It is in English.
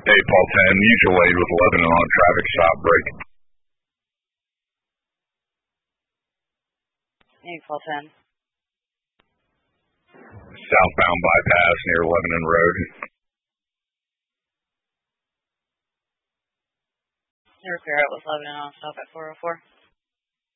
Hey, Paul 10, usual aid with Lebanon on traffic stop break. Hey, Paul 10. Southbound bypass near Lebanon Road. Air Garrett with Lebanon on stop at 404.